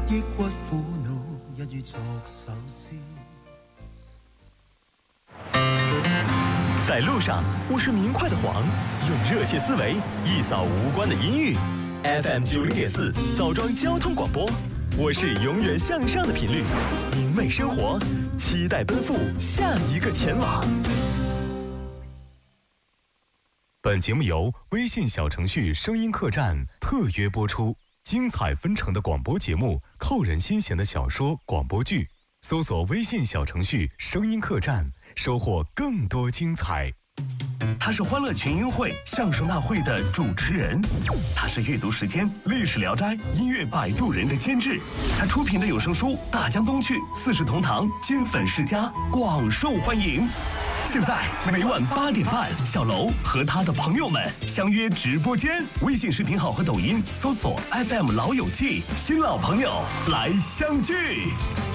抑鬱苦惱，一於作首詩。 在路上，我是明快的黄，用热切思维一扫无关的阴郁。FM 90.4枣庄交通广播，我是永远向上的频率，明媚生活，期待奔赴下一个前往。本节目由微信小程序声音客栈特约播出，精彩纷呈的广播节目，扣人心弦的小说、广播剧，搜索微信小程序声音客栈，收获更多精彩。 他是欢乐群英会相声大会的主持人，他是阅读时间历史聊斋音乐摆渡人的监制，他出品的有声书《大江东去》四世同堂金粉世家广受欢迎。现在每晚8点半，小楼和他的朋友们相约直播间，微信视频号和抖音搜索 FM 老友记，新老朋友来相聚。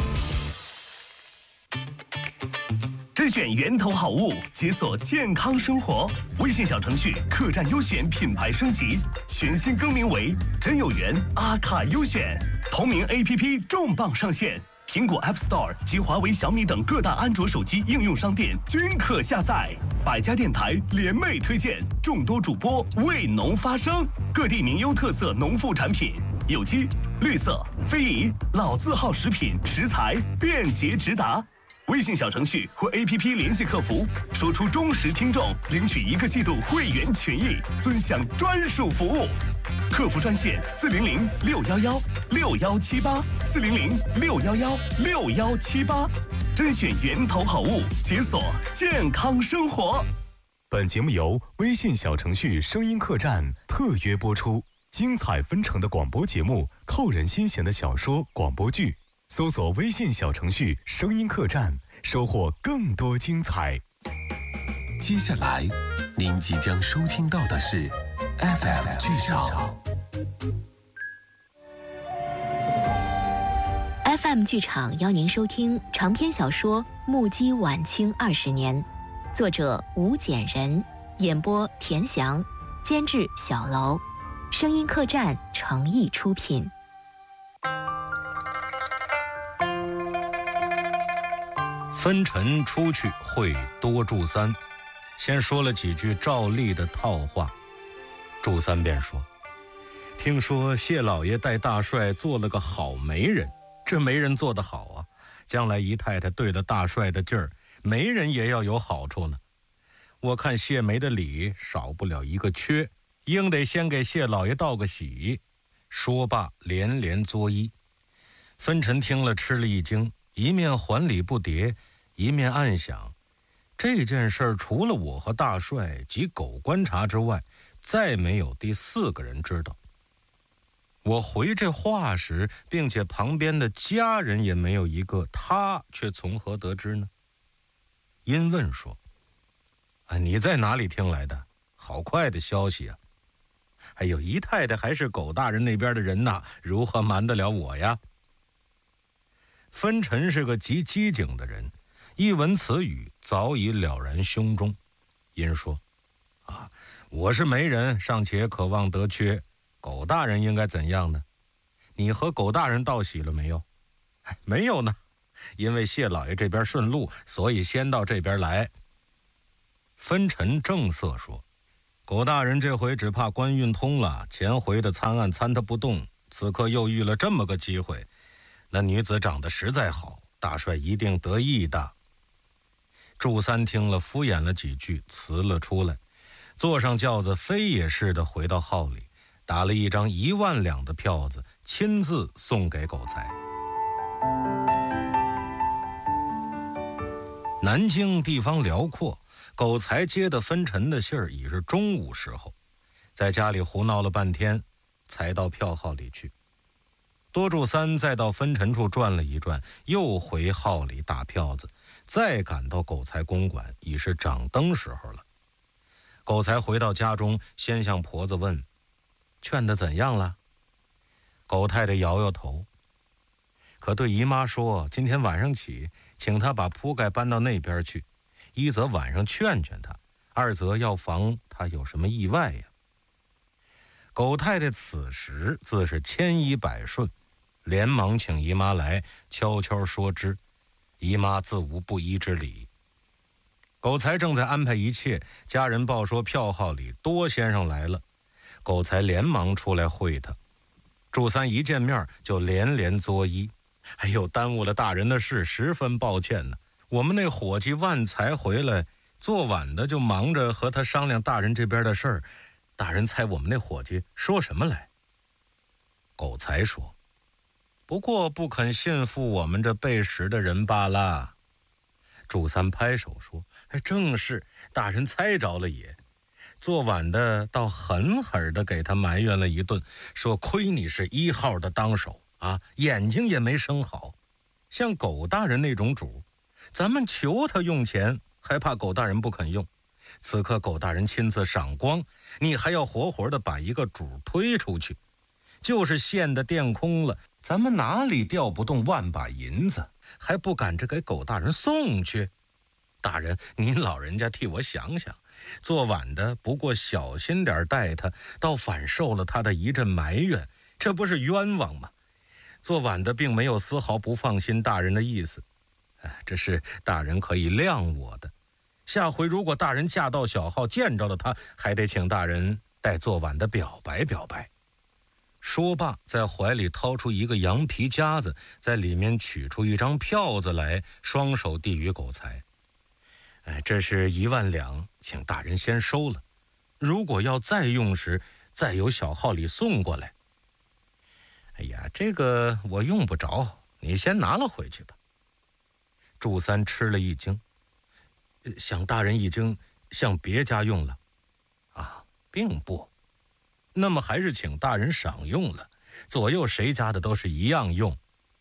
甄选源头好物，解锁健康生活。微信小程序客栈优选品牌升级，全新更名为真有缘阿卡优选。同名 APP 重磅上线，苹果 App Store 及华为、小米等各大安卓手机应用商店均可下载。百家电台联袂推荐，众多主播为农发声，各地名优特色农副产品，有机、绿色、非遗、老字号食品食材便捷直达。微信小程序或 APP 联系客服，说出忠实听众，领取1个季度会员权益，尊享专属服务。客服专线400-611611-6178，400-61161178，甄选源头好物，解锁健康生活。 本节目由微信小程序声音客栈特约播出，精彩纷呈的广播节目，扣人心弦的小说、广播剧，搜索微信小程序声音客栈，收获更多精彩。 接下来您即将收听到的是 FM 剧场。 FM 剧场邀您收听长篇小说《目击晚清20年》，作者吴简人，演播田翔，监制小楼，声音客栈诚意出品。 分晨出去会多祝三，先说了几句照例的套话。祝三便说：“听说谢老爷带大帅做了个好媒人，这媒人做得好啊，将来姨太太对了大帅的劲儿，媒人也要有好处呢。我看谢媒的礼少不了一个缺，应得先给谢老爷道个喜。”说罢连连作揖。分晨听了吃了一惊，一面还礼不迭，一面暗想，这件事除了我和大帅及狗观察之外，再没有第4个人知道。我回这话时，并且旁边的家人也没有一个，他却从何得知呢？因问说：“你在哪里听来的？好快的消息啊！哎呦，姨太太还是狗大人那边的人呐，如何瞒得了我呀？”分晨是个极机警的人，一闻此语，早已了然胸中。因说：“我是媒人，尚且渴望得缺，狗大人应该怎样呢？你和狗大人道喜了没有？”“没有呢，因为谢老爷这边顺路，所以先到这边来。”分晨正色说：“狗大人这回只怕官运通了，前回的参案参他不动，此刻又遇了这么个机会，那女子长得实在好，大帅一定得意的。”祝三听了，敷衍了几句，辞了出来，坐上轿子，飞也似的回到号里，打了一张1万两的票子，亲自送给狗才。南京地方辽阔，狗才接的分晨的信儿已是中午时候，在家里胡闹了半天，才到票号里去。多祝三再到分晨处转了一转，又回号里打票子，再赶到狗才公馆，已是掌灯时候了。狗才回到家中，先向婆子问：“劝得怎样了？”狗太太摇摇头，可对姨妈说：“今天晚上起，请她把铺盖搬到那边去，一则晚上劝劝她，二则要防她有什么意外呀。”狗太太此时自是千依百顺， 连忙请姨妈来，悄悄说之。姨妈自无不依之理。狗才正在安排一切，家人报说票号里多先生来了，狗才连忙出来会他。祝三一见面就连连作揖：“哎呦，耽误了大人的事，十分抱歉呢。我们那伙计万才回来，做晚的就忙着和他商量大人这边的事儿。大人猜我们那伙计说什么来？”狗才说：“不过不肯信服我们这背时的人罢了。”祝三拍手说：“哎，正是，大人猜着了也。做晚的倒狠狠地给他埋怨了一顿，说亏你是1号的当手啊，眼睛也没生好。像狗大人那种主，咱们求他用钱，还怕狗大人不肯用。此刻狗大人亲自赏光，你还要活活的把一个主推出去，就是现的垫空了，咱们哪里调不动万把银子，还不赶着给狗大人送去？大人，您老人家替我想想，做晚的不过小心点待他，倒反受了他的一阵埋怨，这不是冤枉吗？做晚的并没有丝毫不放心大人的意思，这是大人可以谅我的。下回如果大人驾到小号见着了他，还得请大人代做晚的表白表白。”说罢，在怀里掏出一个羊皮夹子，在里面取出一张票子来，双手递与狗才：“这是1万两，请大人先收了。如果要再用时，再由小号里送过来。”“哎呀，这个我用不着，你先拿了回去吧。”祝三吃了一惊，想大人已经向别家用了。啊，并不。那么还是请大人赏用了，左右谁家的都是一样用。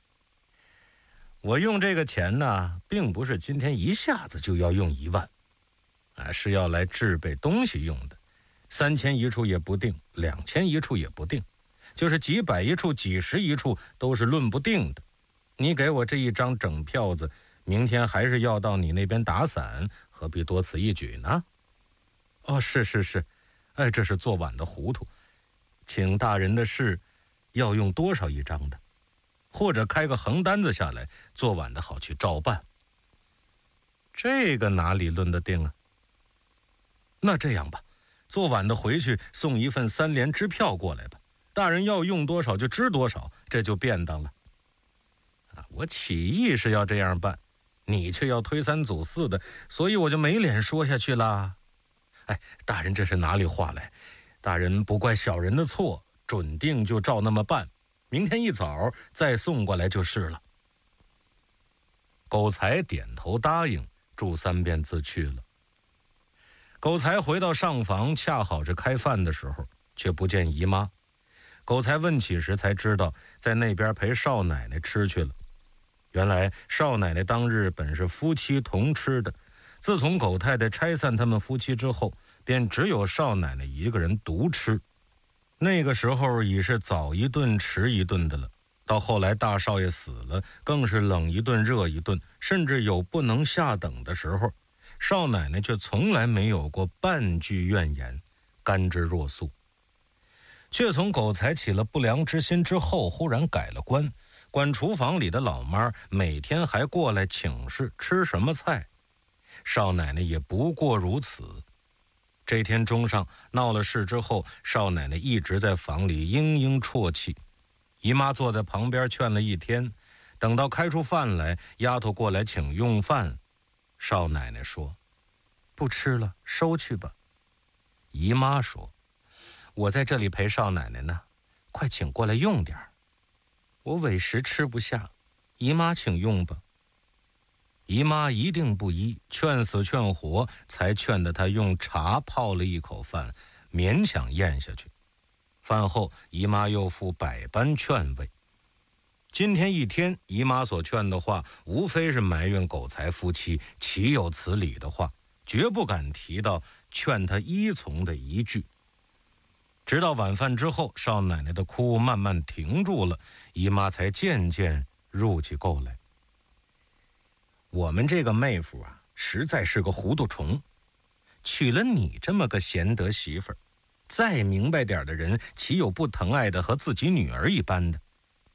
我用这个钱呢，并不是今天一下子就要用1万，是要来置备东西用的，3000一处也不定，2000一处也不定，就是几百一处、几十一处都是论不定的。你给我这一张整票子，明天还是要到你那边打伞，何必多此一举呢？”“哦，是，这是做晚的糊涂。请大人的事，要用多少一张的？或者开个横单子下来，做晚的好去照办。”“这个哪里论得定啊？”“那这样吧，做晚的回去送一份3联支票过来吧，大人要用多少就支多少，这就便当了。”“我起意是要这样办，你却要推3阻4的，所以我就没脸说下去啦。”“大人这是哪里话来？大人不怪小人的错，准定就照那么办，明天一早再送过来就是了。”狗才点头答应，祝三便自去了。狗才回到上房，恰好是开饭的时候，却不见姨妈。狗才问起时才知道，在那边陪少奶奶吃去了。原来少奶奶当日本是夫妻同吃的，自从狗太太拆散他们夫妻之后，便只有少奶奶一个人独吃。那个时候已是早一顿迟一顿的了，到后来大少爷死了，更是冷一顿热一顿，甚至有不能下等的时候，少奶奶却从来没有过半句怨言，甘之若素。却从狗才起了不良之心之后，忽然改了官，管厨房里的老妈每天还过来请示吃什么菜，少奶奶也不过如此。这天中上闹了事之后，少奶奶一直在房里嘤嘤啜泣，姨妈坐在旁边劝了一天，等到开出饭来，丫头过来请用饭，少奶奶说：“不吃了，收去吧。”姨妈说：“我在这里陪少奶奶呢，快请过来用点儿。我委实吃不下，姨妈请用吧。”姨妈一定不依，劝死劝活，才劝得她用茶泡了一口饭，勉强咽下去。饭后，姨妈又复百般劝慰。今天一天，姨妈所劝的话，无非是埋怨狗才夫妻岂有此理的话，绝不敢提到劝他依从的一句。直到晚饭之后，少奶奶的哭慢慢停住了，姨妈才渐渐入起垢来。我们这个妹夫啊，实在是个糊涂虫，娶了你这么个贤德媳妇儿，再明白点的人，岂有不疼爱的和自己女儿一般的？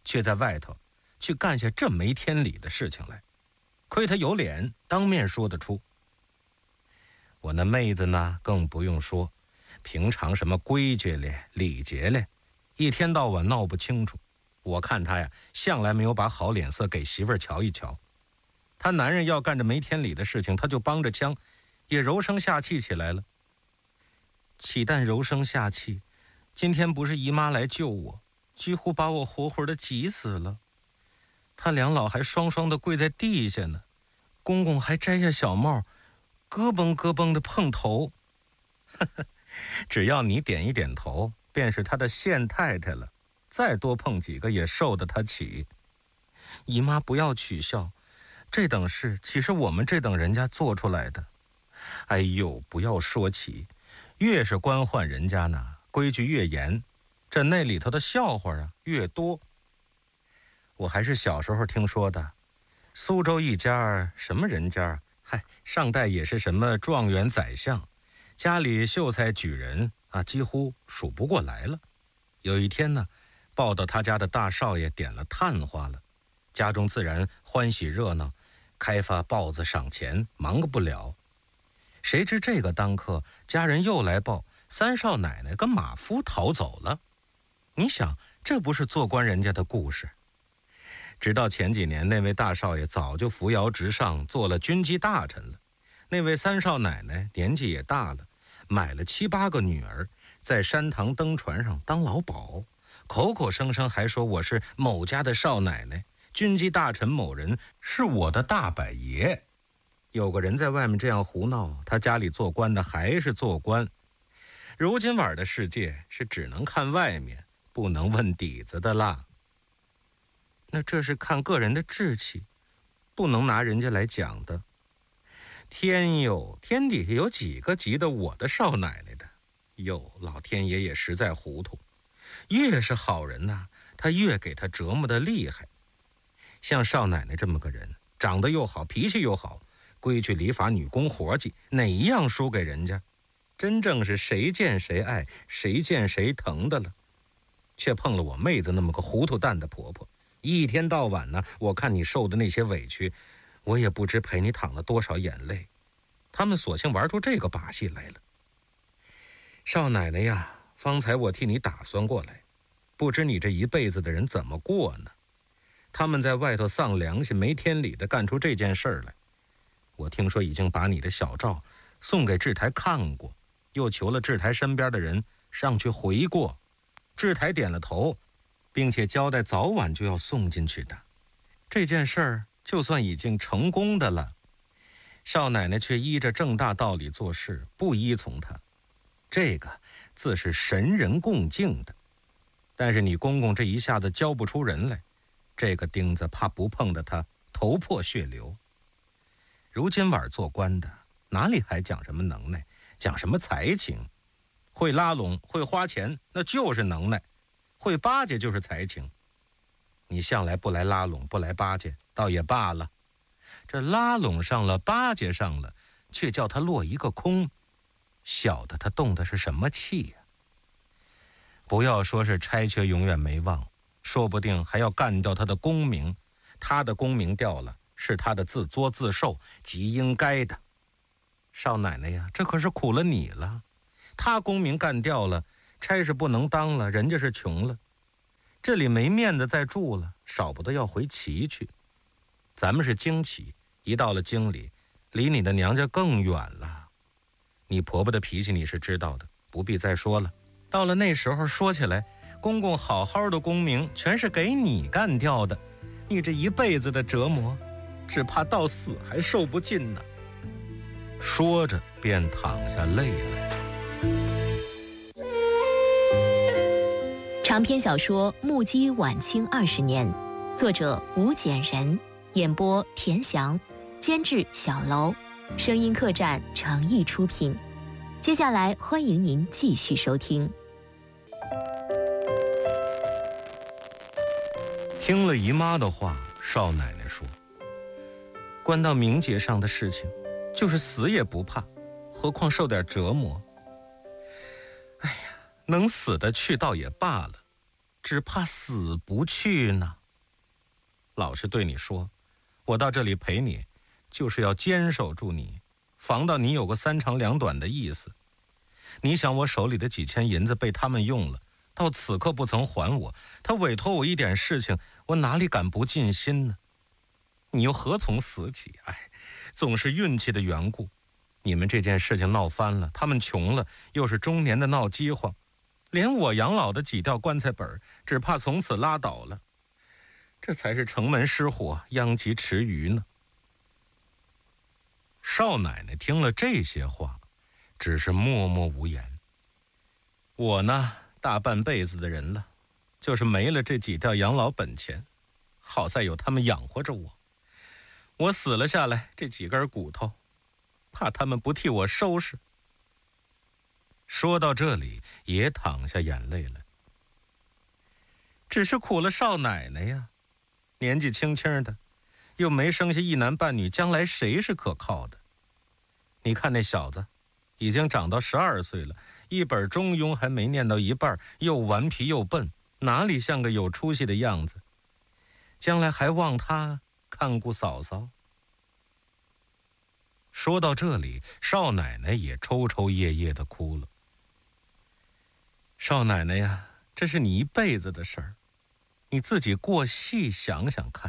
却在外头去干下这没天理的事情来，亏他有脸当面说得出。我那妹子呢，更不用说，平常什么规矩嘞、礼节嘞，一天到晚闹不清楚。我看他呀，向来没有把好脸色给媳妇儿瞧一瞧。他男人要干着没天理的事情，他就帮着腔，也柔声下气起来了。岂但柔声下气，今天不是姨妈来救我，几乎把我活活的急死了。他两老还双双的跪在地下呢，公公还摘下小帽，咯嘣咯嘣的碰头。只要你点一点头，便是他的县太太了，再多碰几个也受得他起。姨妈不要取笑，这等事岂是我们这等人家做出来的？哎呦，不要说起，越是官宦人家呢，规矩越严，这那里头的笑话啊越多。我还是小时候听说的，苏州一家什么人家，上代也是什么状元宰相，家里秀才举人啊，几乎数不过来了。有一天呢，报到他家的大少爷点了探花了，家中自然欢喜热闹，开发豹子赏钱，忙个不了。谁知这个当刻，家人又来报三少奶奶跟马夫逃走了。你想，这不是做官人家的故事？直到前几年，那位大少爷早就扶摇直上，做了军机大臣了。那位三少奶奶年纪也大了，买了7、8个女儿，在山塘登船上当老鸨，口口声声还说我是某家的少奶奶，军机大臣某人是我的大伯爷。有个人在外面这样胡闹，他家里做官的还是做官。如今晚的世界是只能看外面，不能问底子的啦。那这是看个人的志气，不能拿人家来讲的。天哟，天底下有几个急得我的少奶奶的？哟，老天爷也实在糊涂，越是好人呐，他越给他折磨的厉害。像少奶奶这么个人，长得又好，脾气又好，规矩礼法女工活计，哪一样输给人家？真正是谁见谁爱，谁见谁疼的了。却碰了我妹子那么个糊涂蛋的婆婆，一天到晚呢，我看你受的那些委屈，我也不知陪你淌了多少眼泪。他们索性玩出这个把戏来了。少奶奶呀，方才我替你打算过来，不知你这一辈子的人怎么过呢？他们在外头丧良心没天理的干出这件事儿来。我听说已经把你的小照送给智台看过，又求了智台身边的人上去回过，智台点了头，并且交代早晚就要送进去的。这件事儿就算已经成功的了。少奶奶却依着正大道理做事，不依从他，这个自是神人共敬的。但是你公公这一下子教不出人来，这个钉子怕不碰得他头破血流。如今晚做官的哪里还讲什么能耐，讲什么才情？会拉拢，会花钱，那就是能耐；会巴结就是才情。你向来不来拉拢，不来巴结，倒也罢了。这拉拢上了，巴结上了，却叫他落一个空，晓得他动的是什么气呀？不要说是差缺永远没忘，说不定还要干掉他的功名。他的功名掉了，是他的自作自受，极应该的。少奶奶呀，这可是苦了你了。他功名干掉了，差事不能当了，人家是穷了，这里没面子再住了，少不得要回齐去。咱们是京旗，一到了京里，离你的娘家更远了。你婆婆的脾气你是知道的，不必再说了。到了那时候说起来，公公好好的功名全是给你干掉的，你这一辈子的折磨，只怕到死还受不尽呢。说着便淌下泪来。 长篇小说《目击晚清20年》，作者吴简人，演播田翔，监制小楼，声音客栈诚意出品。接下来欢迎您继续收听。 听了姨妈的话，少奶奶说，关到名节上的事情，就是死也不怕，何况受点折磨。哎呀，能死的去倒也罢了， 只怕死不去呢。老实对你说，我到这里陪你，就是要坚守住你，防到你有个三长两短的意思。你想我手里的几千银子被他们用了，到此刻不曾还我，他委托我一点事情，我哪里敢不尽心呢？你又何从死起？总是运气的缘故。你们这件事情闹翻了，他们穷了，又是中年的闹饥荒，连我养老的挤掉棺材本，只怕从此拉倒了。这才是城门失火，殃及池鱼呢。少奶奶听了这些话，只是默默无言。我呢，大半辈子的人了，就是没了这几吊养老本钱，好在有他们养活着我。我死了下来，这几根骨头，怕他们不替我收拾。说到这里，也淌下眼泪来。只是苦了少奶奶呀，年纪轻轻的，又没生下一男半女，将来谁是可靠的？你看那小子，已经长到12岁了，一本中庸还没念到一半，又顽皮又笨，哪里像个有出息的样子？将来还望他看顾嫂嫂。说到这里，少奶奶也抽抽噎噎的哭了。少奶奶呀，这是你一辈子的事儿，你自己过细想想看。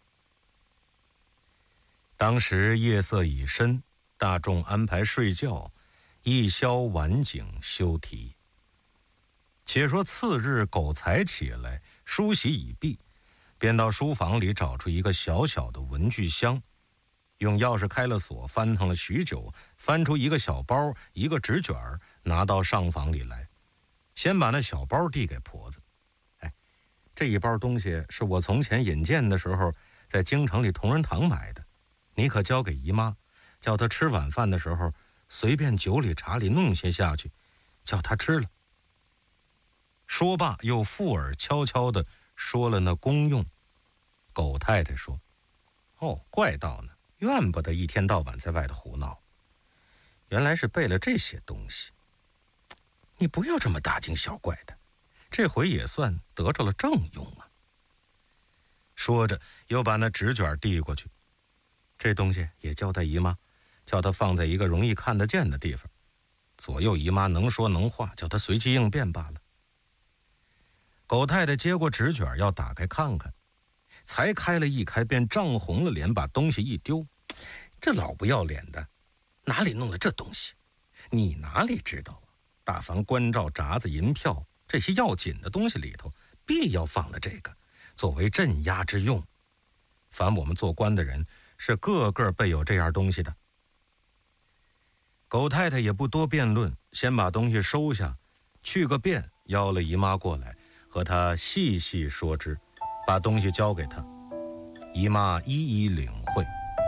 当时夜色已深，大众安排睡觉，一宵晚景休题。且说次日，狗才起来梳洗已毕，便到书房里找出一个小小的文具箱，用钥匙开了锁，翻腾了许久，翻出一个小包，一个纸卷，拿到上房里来。先把那小包递给婆子。这一包东西是我从前引荐的时候在京城里同仁堂买的，你可交给姨妈，叫她吃晚饭的时候随便酒里茶里弄些下去，叫她吃了。说罢又附耳悄悄地说了那功用。狗太太说：怪道呢，怨不得一天到晚在外头胡闹，原来是备了这些东西。你不要这么大惊小怪的，这回也算得着了正用啊。说着又把那纸卷递过去，这东西也交代姨妈，叫她放在一个容易看得见的地方，左右姨妈能说能话，叫她随机应变罢了。狗太太接过纸卷要打开看看，才开了一开，便涨红了脸，把东西一丢。这老不要脸的，哪里弄了这东西？你哪里知道啊？大凡关照、札子、银票这些要紧的东西里头，必要放了这个，作为镇压之用。凡我们做官的人，是个个备有这样东西的。狗太太也不多辩论，先把东西收下，去个便，邀了姨妈过来，和她细细说之，把东西交给她。姨妈一一领会。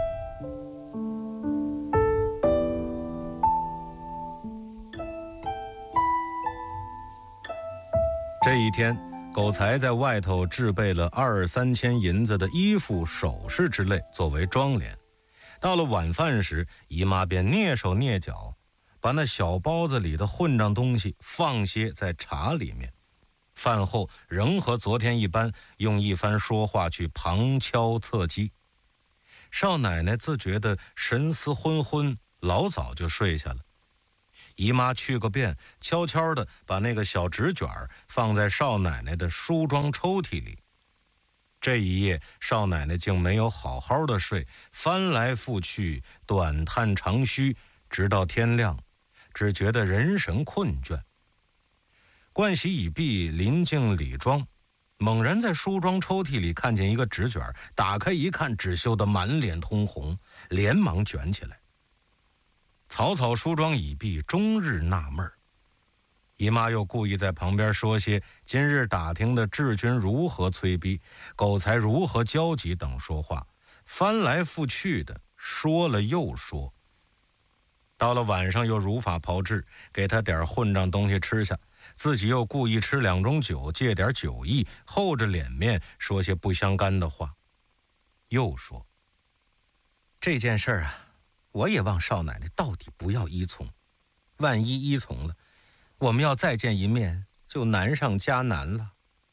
这一天，狗才在外头置备了2、3千银子的衣服、首饰之类，作为装殓。到了晚饭时，姨妈便蹑手蹑脚，把那小包子里的混账东西放些在茶里面。饭后仍和昨天一般，用一番说话去旁敲侧击。少奶奶自觉得神思昏昏，老早就睡下了。姨妈去个便，悄悄地把那个小纸卷放在少奶奶的梳妆抽屉里。这一夜，少奶奶竟没有好好的睡，翻来覆去，短叹长吁，直到天亮，只觉得人神困倦。盥洗已毕，临近理妆，猛然在梳妆抽屉里看见一个纸卷，打开一看，只羞得满脸通红，连忙卷起来。草草梳妆已毕，终日纳闷儿。姨妈又故意在旁边说些今日打听的治军如何催逼，狗才如何焦急等说话，翻来覆去的说了又说。到了晚上又如法炮制，给他点混账东西吃下，自己又故意吃2盅酒，借点酒意，厚着脸面说些不相干的话。又说：这件事啊，我也望少奶奶到底不要依从，万一依从了，我们要再见一面就难上加难了。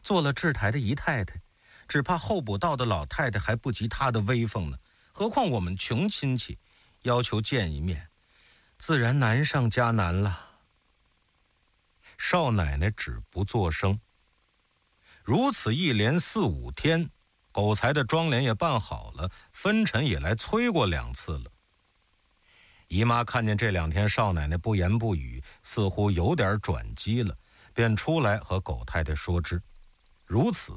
做了治台的姨太太，只怕候补道的老太太还不及她的威风呢。何况我们穷亲戚，要求见一面，自然难上加难了。少奶奶只不作声。如此一连4、5天，狗才的妆奁也办好了，分尘也来催过2次了。姨妈看见这2天少奶奶不言不语，似乎有点转机了，便出来和狗太太说之。如此。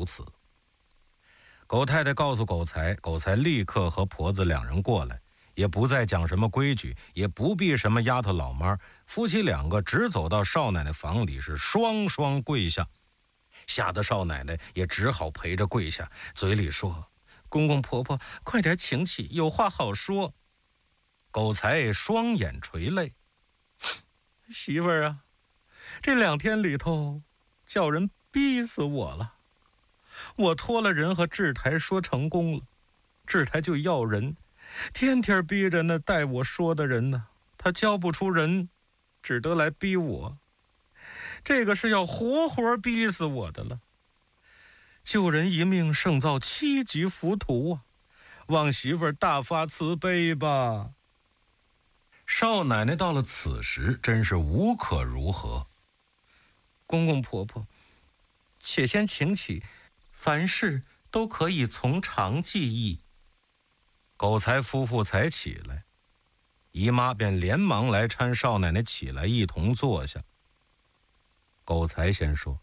狗太太告诉狗才，狗才立刻和婆子2人过来，也不再讲什么规矩，也不必什么丫头老妈，夫妻2个直走到少奶奶房里，是双双跪下。吓得少奶奶也只好陪着跪下，嘴里说：“公公婆婆，快点请起，有话好说。”狗才双眼垂泪：“媳妇儿啊，这2天里头，叫人逼死我了。我托了人和治台说成功了，治台就要人，天天逼着那带我说的人呢，他交不出人，只得来逼我。这个是要活活逼死我的了。救人一命胜造7级浮屠啊，望媳妇儿大发慈悲吧。”少奶奶到了此时，真是无可如何。公公婆婆，且先请起，凡事都可以从长计议。狗才夫妇才起来，姨妈便连忙来搀少奶奶起来，一同坐下。狗才先说：“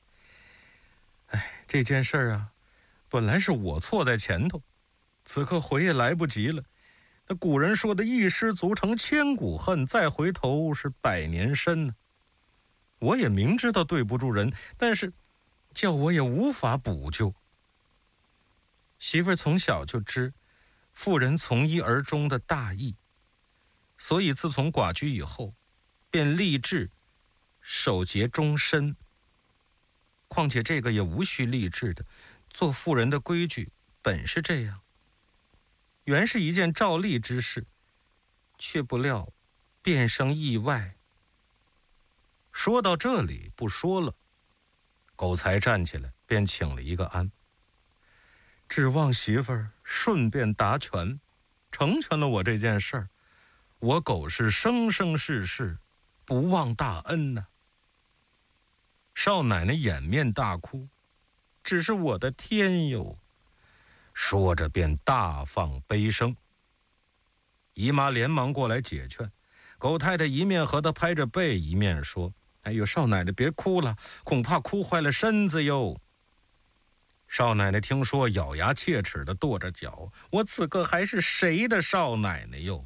这件事啊，本来是我错在前头，此刻回也来不及了。那古人说的一失足成千古恨，再回头是100年身呢。我也明知道对不住人，但是叫我也无法补救。媳妇儿从小就知妇人从一而终的大义，所以自从寡居以后，便立志守节终身。况且这个也无需立志的，做妇人的规矩本是这样。原是一件照例之事，却不料变生意外。”说到这里不说了，狗才站起来便请了一个安，指望媳妇儿顺便答全，成全了我这件事儿。我狗是生生世世不忘大恩呐。少奶奶掩面大哭：“只是我的天哟！”说着便大放悲声。姨妈连忙过来解劝，狗太太一面和她拍着背，一面说：“哎呦，少奶奶别哭了，恐怕哭坏了身子哟。”少奶奶听说，咬牙切齿地跺着脚：“我此刻还是谁的少奶奶哟？”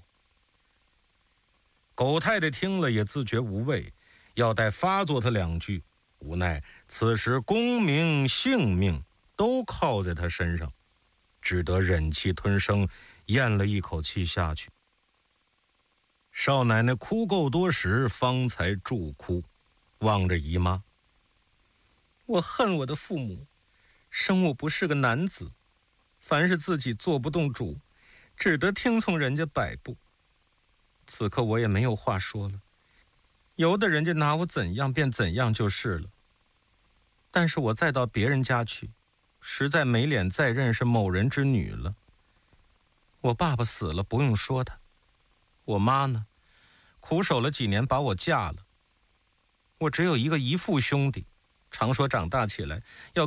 狗太太听了也自觉无味，要待发作她2句，无奈此时功名性命都靠在她身上，只得忍气吞声，咽了一口气下去。少奶奶哭够多时，方才住哭，望着姨妈：“我恨我的父母，生我不是个男子，凡是自己做不动主，只得听从人家摆布。此刻我也没有话说了，由得人家拿我怎样便怎样就是了。但是我再到别人家去，实在没脸再认识某人之女了。我爸爸死了，不用说他；我妈呢，苦守了几年，把我嫁了。我只有一个姨父兄弟，常说长大起来要